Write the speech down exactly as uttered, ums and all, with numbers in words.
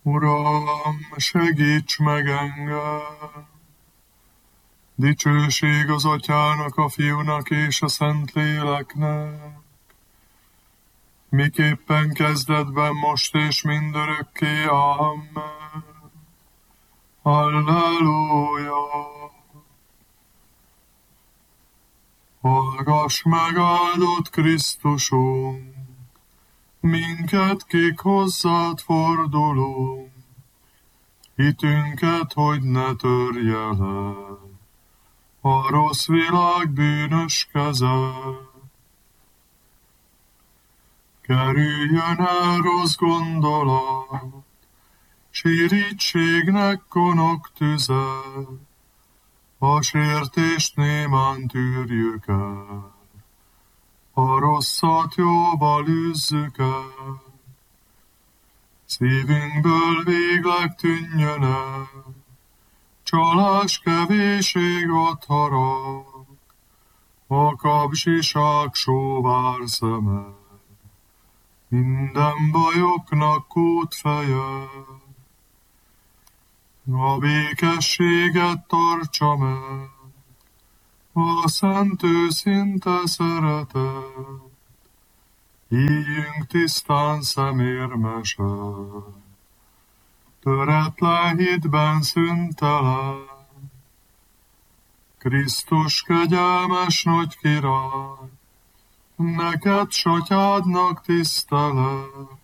Uram, segíts meg engem! Dicsőség az Atyának, a Fiúnak és a Szentléleknek, miképpen kezdetben, most és mindörökké. Amen. Halleluja! Hallgass meg, áldott Krisztusunk, minket, kik hozzád fordulunk, hitünket, hogy ne törje le a rossz világ bűnös keze. Kerüljön el rossz gondolat, s irítségnek konok tüze, a sértést némán tűrjük el, a rosszat jóval űzzük el. Szívünkből végleg tűnjön el csalás, kevéség, ott harag, a kapzsiság, sóvár szeme, minden bajoknak kútfeje. A békességet tartsa meg a szent őszinte szeretet, ígyünk tisztán szemérmesen, töretlen hitben szüntelen. Krisztus kegyelmes nagy király, neked s Atyádnak tisztelet,